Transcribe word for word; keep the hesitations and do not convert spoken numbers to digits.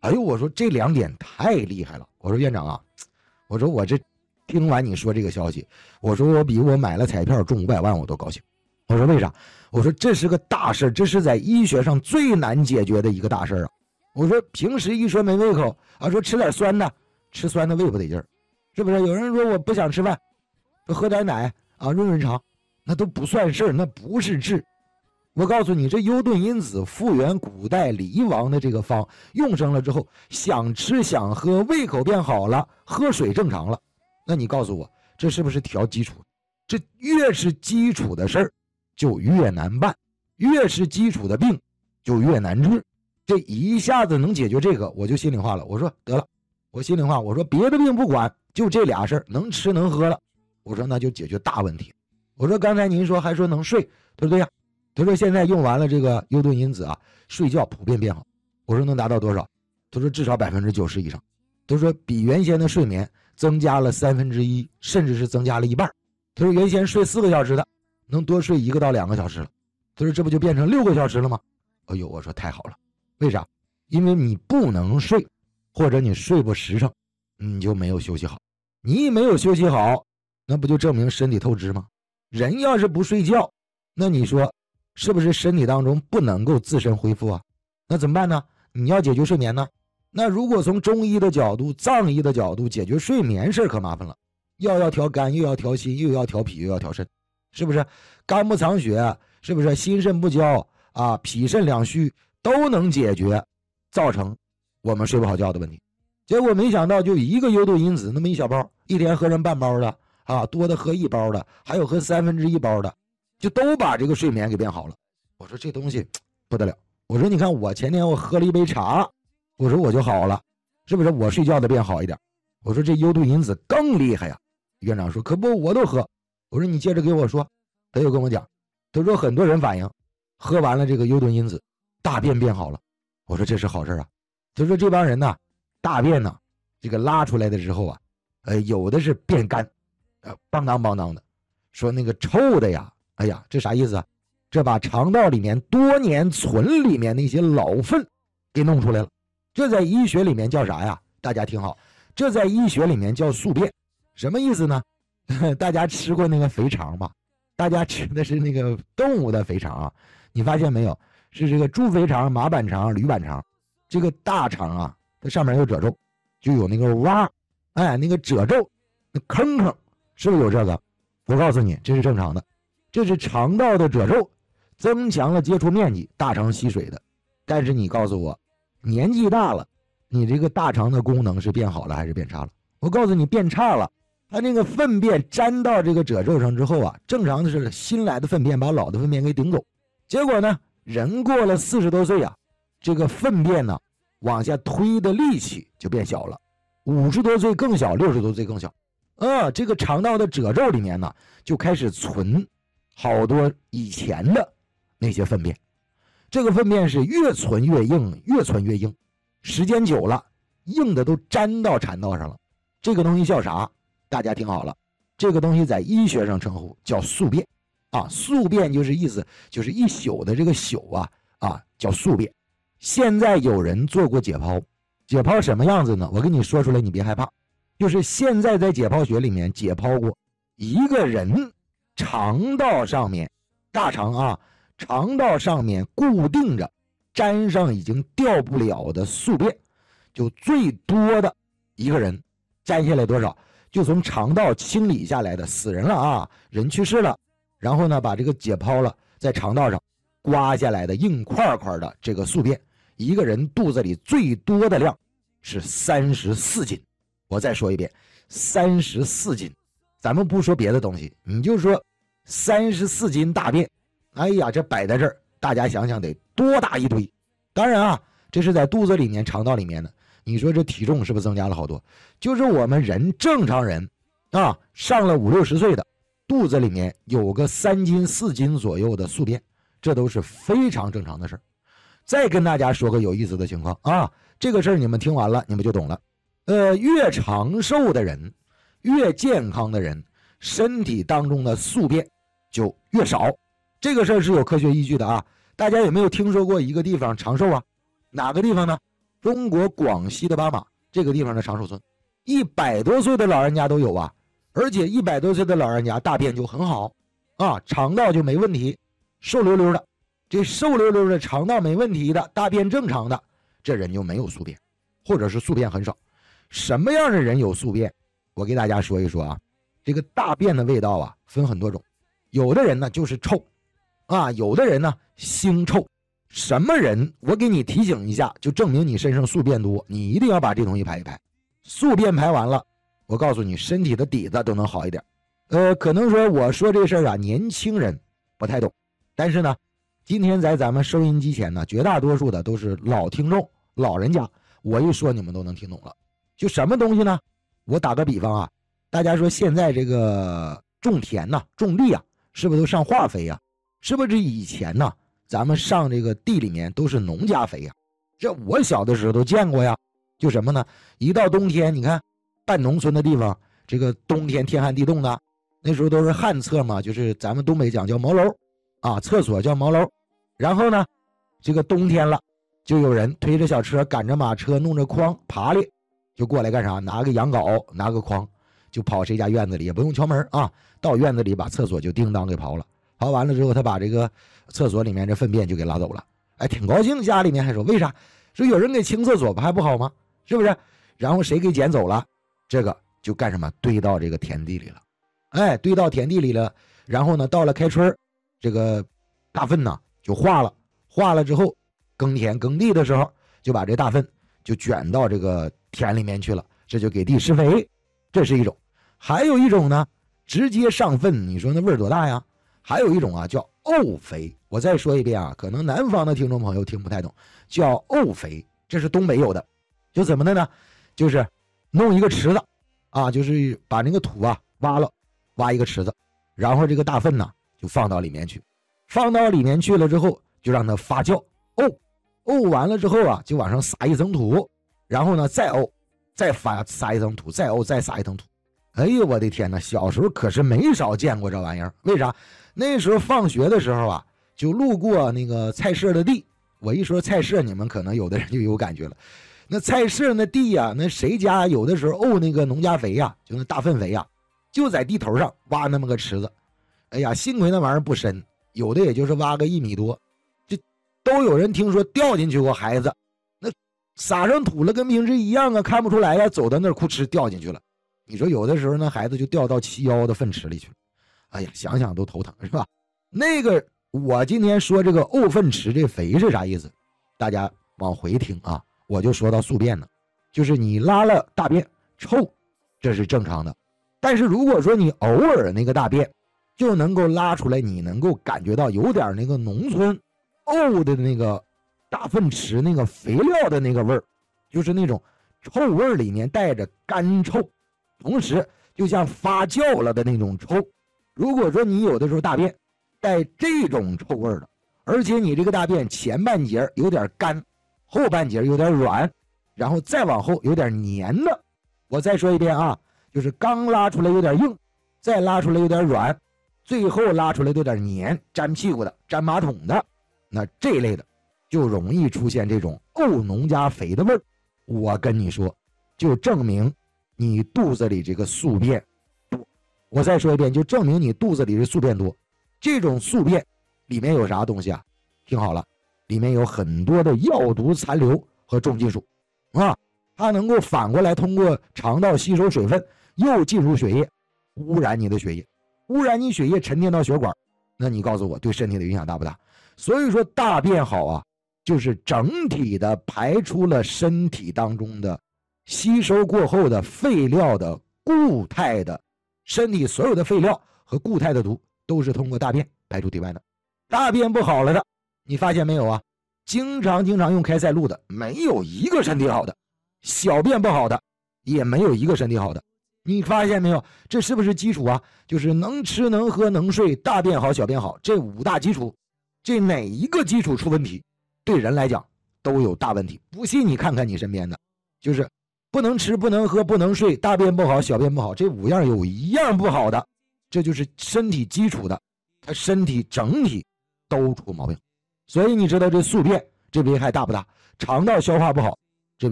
哎呦，我说这两点太厉害了。我说院长啊，我说我这听完你说这个消息，我说我比我买了彩票中五百万我都高兴。我说为啥？我说这是个大事，这是在医学上最难解决的一个大事啊。我说平时一说没胃口啊，说吃点酸的，吃酸的胃不得劲儿，是不是？有人说我不想吃饭，说喝点奶啊润润肠，那都不算事儿，那不是治。我告诉你，这优顿因子复原古代李王的这个方用上了之后，想吃想喝，胃口变好了，喝水正常了。那你告诉我，这是不是调基础？这越是基础的事儿就越难办，越是基础的病就越难治。这一下子能解决这个，我就心里话了。我说得了，我心里话，我说别的病不管，就这俩事儿，能吃能喝了。我说那就解决大问题。我说刚才您说还说能睡，他说对呀。他说现在用完了这个优顿因子啊，睡觉普遍变好。我说能达到多少？他说至少百分之九十以上。他说比原先的睡眠增加了三分之一，甚至是增加了一半。他说原先睡四个小时的，能多睡一个到两个小时了。他说这不就变成六个小时了吗？哎呦，我说太好了。为啥？因为你不能睡，或者你睡不实诚，你就没有休息好。你没有休息好，那不就证明身体透支吗？人要是不睡觉，那你说是不是身体当中不能够自身恢复啊？那怎么办呢？你要解决睡眠呢？那如果从中医的角度、藏医的角度解决睡眠事可麻烦了，药要调肝，又要调心，又要调脾，又要调肾，是不是？肝不藏血，是不是？心肾不交啊，脾肾两虚都能解决，造成我们睡不好觉的问题。结果没想到就一个优顿因子那么一小包，一天喝上半包的啊，多的喝一包的，还有喝三分之一包的，就都把这个睡眠给变好了。我说这东西不得了。我说你看我前天我喝了一杯茶，我说我就好了，是不是？我睡觉的变好一点。我说这优顿因子更厉害呀。院长说可不我都喝。我说你接着给我说。他又跟我讲，他说很多人反映喝完了这个优顿因子大便变好了。我说这是好事啊。他说这帮人呢，大便呢这个拉出来的时候啊，呃有的是变干，呃邦当邦当的，说那个臭的呀，哎呀这啥意思啊？这把肠道里面多年存里面那些老粪给弄出来了。这在医学里面叫啥呀？大家听好，这在医学里面叫宿便。什么意思呢？大家吃过那个肥肠吧？大家吃的是那个动物的肥肠啊，你发现没有？是这个猪肥肠、马板肠、驴板肠。这个大肠啊，它上面有褶皱，就有那个洼，哎，那个褶皱，那坑坑，是不是有这个？我告诉你，这是正常的，这是肠道的褶皱增强了接触面积，大肠吸水的。但是你告诉我，年纪大了，你这个大肠的功能是变好了还是变差了？我告诉你，变差了。它那个粪便粘到这个褶皱上之后啊，正常的是新来的粪便把老的粪便给顶走。结果呢，人过了四十多岁啊，这个粪便呢往下推的力气就变小了。五十多岁更小，六十多岁更小。啊，这个肠道的褶皱里面呢就开始存好多以前的那些粪便。这个粪便是越存越硬，越存越硬，时间久了，硬的都粘到肠道上了。这个东西叫啥？大家听好了，这个东西在医学上称呼叫宿便啊，宿便就是意思就是一宿的这个宿啊啊叫宿便。现在有人做过解剖，解剖什么样子呢？我跟你说出来，你别害怕，就是现在在解剖学里面解剖过一个人肠道上面，大肠啊，肠道上面固定着粘上已经掉不了的宿便，就最多的一个人粘下来多少？就从肠道清理下来的，死人了啊，人去世了，然后呢把这个解剖了，在肠道上刮下来的硬块块的这个宿便，一个人肚子里最多的量是三十四斤。我再说一遍，三十四斤。咱们不说别的东西，你就说三十四斤大便，哎呀，这摆在这儿，大家想想得多大一堆。当然啊，这是在肚子里面、肠道里面的。你说这体重是不是增加了好多？就是我们人正常人啊，上了五六十岁的，肚子里面有个三斤四斤左右的宿便，这都是非常正常的事儿。再跟大家说个有意思的情况啊，这个事儿你们听完了，你们就懂了。呃，越长寿的人，越健康的人，身体当中的宿便就越少。这个事儿是有科学依据的啊。大家有没有听说过一个地方长寿啊？哪个地方呢？ 中国广西的巴马这个地方的长寿村，一百多岁的老人家都有啊，而且一百多岁的老人家大便就很好啊，肠道就没问题，瘦溜溜的。这瘦溜溜的肠道没问题的，大便正常的，这人就没有宿便，或者是宿便很少。什么样的人有宿便？我给大家说一说啊。这个大便的味道啊，分很多种，有的人呢就是臭啊，有的人呢腥臭。什么人？我给你提醒一下，就证明你身上宿便多，你一定要把这东西排一排。宿便排完了，我告诉你，身体的底子都能好一点。呃，可能说我说这事儿啊，年轻人不太懂，但是呢，今天在咱们收音机前呢，绝大多数的都是老听众、老人家，我一说你们都能听懂了。就什么东西呢？我打个比方啊。大家说现在这个种田呐、啊、种地啊，是不是都上化肥呀、啊？是不是以前呢、啊，咱们上这个地里面都是农家肥呀、啊？这我小的时候都见过呀。就什么呢？一到冬天，你看半农村的地方，这个冬天天寒地冻的，那时候都是旱厕嘛，就是咱们东北讲叫茅楼啊，厕所叫茅楼。然后呢，这个冬天了，就有人推着小车，赶着马车，弄着筐爬犁，就过来干啥？拿个羊镐，拿个筐。就跑谁家院子里，也不用敲门啊，到院子里把厕所就叮当给刨了，刨完了之后，他把这个厕所里面这粪便就给拉走了，哎，挺高兴。家里面还说为啥？说有人给清厕所不还不好吗？是不是？然后谁给捡走了？这个就干什么？堆到这个田地里了，哎，堆到田地里了。然后呢，到了开春，这个大粪呢就化了，化了之后，耕田耕地的时候，就把这大粪就卷到这个田里面去了，这就给地施肥，这是一种。还有一种呢，直接上粪，你说那味儿多大呀？还有一种啊，叫沤肥。我再说一遍啊，可能南方的听众朋友听不太懂，叫沤肥，这是东北有的。就怎么的呢？就是弄一个池子啊，就是把那个土啊挖了，挖一个池子，然后这个大粪呢就放到里面去，放到里面去了之后，就让它发酵，沤，沤完了之后啊，就往上撒一层土，然后呢再沤，再发撒一层土，再沤，再撒一层土。哎呦我的天哪，小时候可是没少见过这玩意儿。为啥？那时候放学的时候啊，就路过那个菜社的地。我一说菜社，你们可能有的人就有感觉了。那菜社那地呀、啊，那谁家有的时候沤那个农家肥呀、啊，就那大粪肥呀、啊，就在地头上挖那么个池子。哎呀，幸亏那玩意儿不深，有的也就是挖个一米多，这都有人听说掉进去过孩子，那撒上土了跟平时一样啊，看不出来呀、啊，走到那儿哭哧掉进去了。你说有的时候那孩子就掉到齐腰的粪池里去了，哎呀，想想都头疼，是吧？那个我今天说这个沤粪池这肥是啥意思？大家往回听啊，我就说到宿便了，就是你拉了大便臭，这是正常的。但是如果说你偶尔那个大便就能够拉出来，你能够感觉到有点那个农村沤的那个大粪池那个肥料的那个味儿，就是那种臭味里面带着干臭。同时就像发酵了的那种臭。如果说你有的时候大便带这种臭味的，而且你这个大便前半截有点干，后半截有点软，然后再往后有点黏的，我再说一遍啊，就是刚拉出来有点硬，再拉出来有点软，最后拉出来有点黏，粘屁股的，粘马桶的，那这类的就容易出现这种沤农家肥的味儿。我跟你说，就证明你肚子里这个宿便多。我再说一遍，就证明你肚子里的宿便多。这种宿便里面有啥东西啊？听好了，里面有很多的药毒残留和重金属啊，它能够反过来通过肠道吸收水分，又进入血液，污染你的血液，污染你血液沉淀到血管。那你告诉我，对身体的影响大不大？所以说大便好啊，就是整体的排出了身体当中的吸收过后的废料的固态的，身体所有的废料和固态的毒都是通过大便排出体外的。大便不好了的，你发现没有啊？经常经常用开塞露的，没有一个身体好的；小便不好的，也没有一个身体好的。你发现没有？这是不是基础啊？就是能吃能喝能睡，大便好小便好，这五大基础，这哪一个基础出问题，对人来讲都有大问题。不信你看看你身边的，就是不能吃不能喝不能睡，大便不好小便不好，这五样有一样不好的，这就是身体基础的，他身体整体都出毛病。所以你知道这宿便这危害大不大？肠道消化不好，